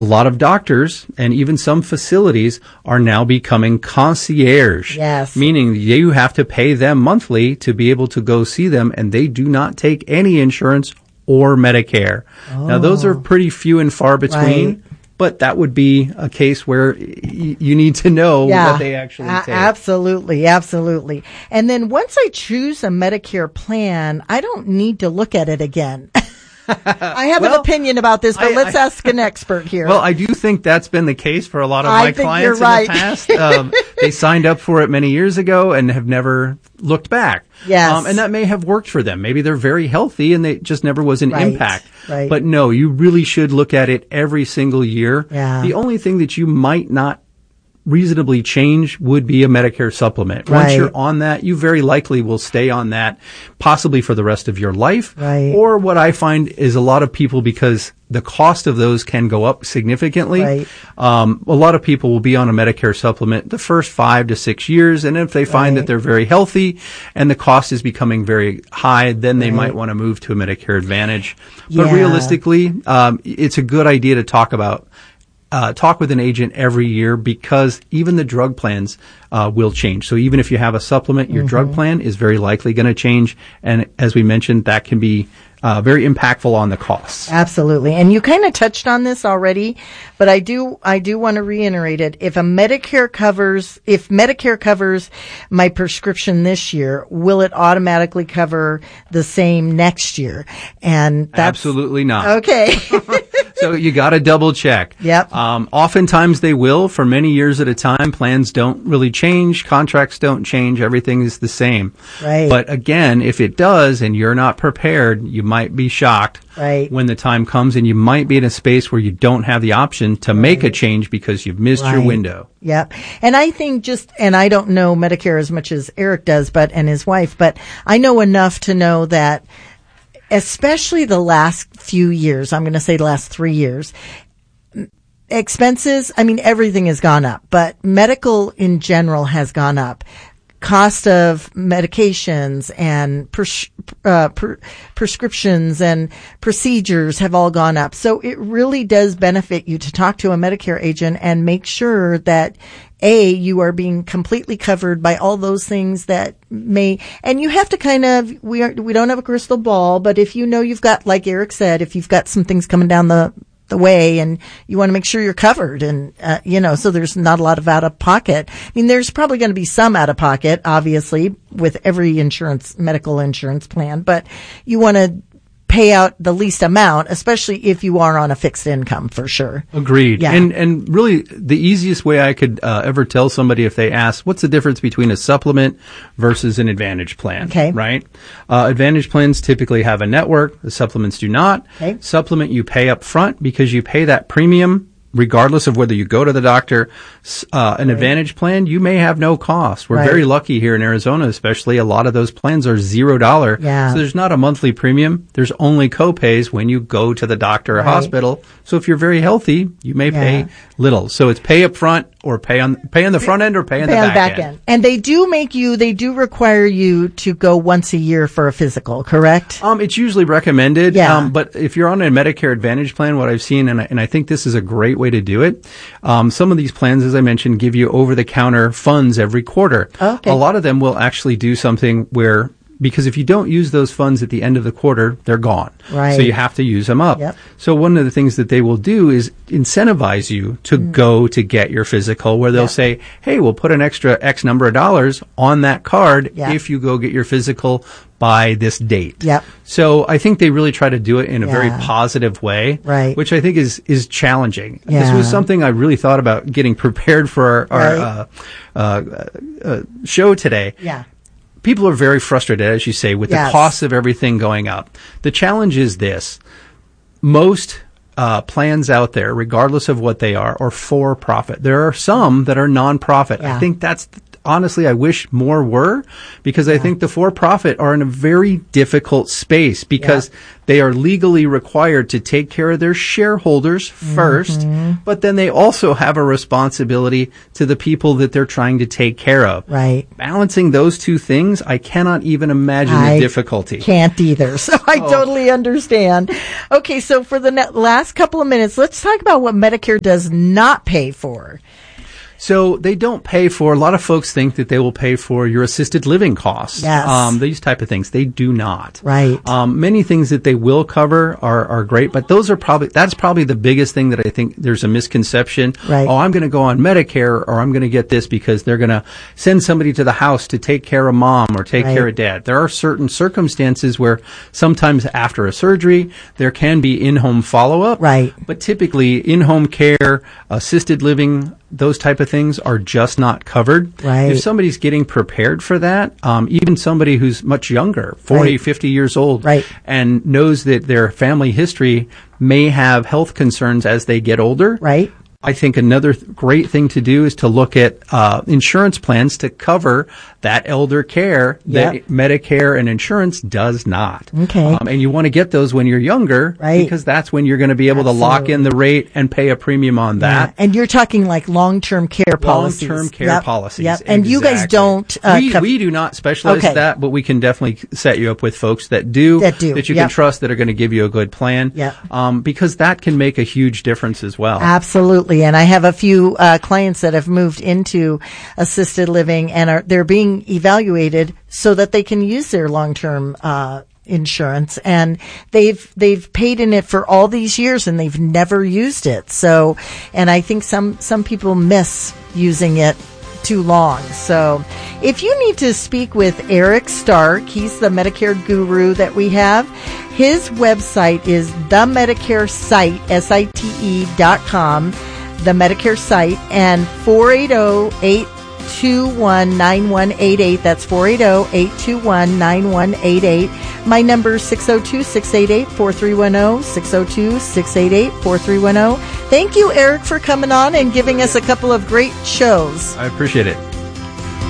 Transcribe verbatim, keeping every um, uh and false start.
A lot of doctors and even some facilities are now becoming concierge. Yes. Meaning you have to pay them monthly to be able to go see them, and they do not take any insurance or Medicare. Oh. Now, those are pretty few and far between, Right. but that would be a case where y- you need to know Yeah. what they actually A- take. Absolutely, absolutely. And then once I choose a Medicare plan, I don't need to look at it again. I have Well, an opinion about this, but I- let's I- ask an expert here. Well, I do think that's been the case for a lot of I my think clients you're in right. the past. Um, they signed up for it many years ago and have never looked back. Yes. Um, and that may have worked for them. Maybe they're very healthy and they just never was an Right, impact. right. But no, you really should look at it every single year. Yeah. The only thing that you might not reasonably change would be a Medicare supplement. Once Right. you're on that, you very likely will stay on that possibly for the rest of your life. Right. Or what I find is a lot of people, because the cost of those can go up significantly. Right. Um, a lot of people will be on a Medicare supplement the first five to six years. And if they find Right. that they're very healthy and the cost is becoming very high, then they Right. might want to move to a Medicare Advantage. But Yeah. realistically, um, it's a good idea to talk about Uh, talk with an agent every year, because even the drug plans uh, will change. So even if you have a supplement, your Mm-hmm. drug plan is very likely going to change. And as we mentioned, that can be uh, very impactful on the costs. Absolutely. And you kind of touched on this already, but I do, I do want to reiterate it. If a Medicare covers, if Medicare covers my prescription this year, will it automatically cover the same next year? And that's Absolutely not. okay. So you got to double check. Yep. Um, oftentimes they will. For many years at a time, plans don't really change. Contracts don't change. Everything is the same. Right. But again, if it does and you're not prepared, you might be shocked Right. when the time comes, and you might be in a space where you don't have the option to make a change because you've missed your Right. window. Yep. And I think just, and I don't know Medicare as much as Eric does, but, and his wife, but I know enough to know that especially the last few years, I'm going to say the last three years, expenses, I mean, everything has gone up, but medical in general has gone up. Cost of medications and pres- uh, per- prescriptions and procedures have all gone up. So it really does benefit you to talk to a Medicare agent and make sure that A, you are being completely covered by all those things that may, and you have to kind of, we are, we don't have a crystal ball, but if you know you've got, like Eric said, if you've got some things coming down the the way and you want to make sure you're covered and, uh, you know, so there's not a lot of out of pocket. I mean, there's probably going to be some out of pocket, obviously, with every insurance, medical insurance plan, but you want to pay out the least amount, especially if you are on a fixed income, for sure. Agreed. Yeah. And and really, the easiest way I could uh, ever tell somebody if they ask, what's the difference between a supplement versus an Advantage plan? Okay. Right? Uh, Advantage plans typically have a network. The supplements do not. Okay. Supplement you pay up front because you pay that premium regardless of whether you go to the doctor. Uh, an Right. Advantage plan, you may have no cost. We're Right. very lucky here in Arizona, especially. A lot of those plans are zero dollar. Yeah. So there's not a monthly premium. There's only co-pays when you go to the doctor or Right. hospital. So if you're very healthy, you may Yeah. pay little. So it's pay up front or pay on pay on the front end or pay on Pay the on back, back end. end. And they do make you, they do require you to go once a year for a physical, correct? Um, it's usually recommended. Yeah. Um, but if you're on a Medicare Advantage plan, what I've seen, and I, and I think this is a great way to do it, um, some of these plans, as I mentioned, give you over-the-counter funds every quarter. Okay. A lot of them will actually do something where, because if you don't use those funds at the end of the quarter, they're gone. Right. So you have to use them up. Yep. So one of the things that they will do is incentivize you to go to get your physical, where they'll Yep. say, hey, we'll put an extra X number of dollars on that card Yep. if you go get your physical by this date. Yep. So I think they really try to do it in a very Yeah. positive way, Right. which I think is is challenging. This Yeah. was something I really thought about getting prepared for our, our Right. uh, uh, uh, show today. Yeah. People are very frustrated, as you say, with Yes. the costs of everything going up. The challenge is this. Most uh, plans out there, regardless of what they are, are for profit. There are some that are non-profit. Yeah. I think that's honestly, I wish more were, because I think the for-profit are in a very difficult space because yeah. they are legally required to take care of their shareholders first, mm-hmm. but then they also have a responsibility to the people that they're trying to take care of. Right. Balancing those two things, I cannot even imagine I the difficulty. Can't either. So I oh. totally understand. Okay, so for the last couple of minutes, let's talk about what Medicare does not pay for. So they don't pay for, a lot of folks think that they will pay for your assisted living costs. Yes. Um, these type of things. They do not. Right. Um, many things that they will cover are, are great, but those are probably, that's probably the biggest thing that I think there's a misconception. Right. Oh, I'm going to go on Medicare, or I'm going to get this because they're going to send somebody to the house to take care of mom or take right. care of dad. There are certain circumstances where sometimes after a surgery, there can be in-home follow-up. Right. But typically in-home care, assisted living, those type of things are just not covered. Right. If somebody's getting prepared for that, um, even somebody who's much younger, forty, right. fifty years old, right. and knows that their family history may have health concerns as they get older, right. I think another th- great thing to do is to look at uh, insurance plans to cover that elder care that yep. Medicare and insurance does not. Okay. Um, and you want to get those when you're younger, right. because that's when you're going to be able Absolutely. to lock in the rate and pay a premium on that. Yeah. And you're talking like long-term care policies. Long-term care yep. policies. Yep. And exactly. you guys don't. Uh, we, co- we do not specialize okay. in that, but we can definitely set you up with folks that do, that do, that you yep. can trust, that are going to give you a good plan. Yep. Um, because that can make a huge difference as well. Absolutely. And I have a few Uh, clients that have moved into assisted living and are they're being evaluated so that they can use their long-term uh insurance, and they've they've paid in it for all these years and they've never used it. So, and I think some some people miss using it too long. So if you need to speak with Eric Stark, he's the Medicare guru that we have. His website is the Medicare site, S I T E dot com. The Medicare site, and four eight zero, eight two one, nine one eight eight. That's four eight zero, eight two one, nine one eight eight. My number is six zero two, six eight eight, four three one zero, six zero two, six eight eight, four three one zero. Thank you, Eric, for coming on and giving us a couple of great shows. I appreciate it.